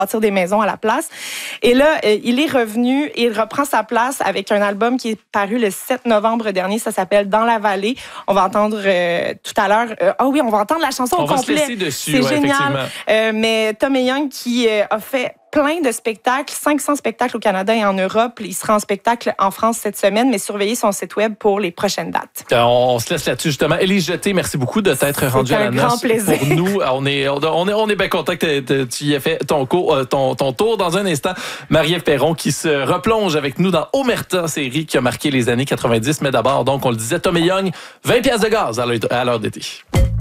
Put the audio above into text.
bâtir des maisons à la place. Et là, il est revenu et il reprend sa place avec un album qui est paru le 7 novembre dernier. Ça s'appelle Dans la vallée. On va entendre tout à l'heure... on va entendre la chanson au complet. On va se laisser dessus, c'est génial. Mais Tom Young qui a fait plein de spectacles, 500 spectacles au Canada et en Europe. Il sera en spectacle en France cette semaine, mais surveillez son site web pour les prochaines dates. On se laisse là-dessus, justement. Élise Jeté, merci beaucoup de t'être rendue à la noce. C'est un grand plaisir. Pour nous, on est bien content que tu y aies fait ton tour. Dans un instant, Marie-Ève Perron qui se replonge avec nous dans Omerta, série qui a marqué les années 90. Mais d'abord, donc, on le disait, Tom Young, 20 piastres de gaz à l'heure d'été.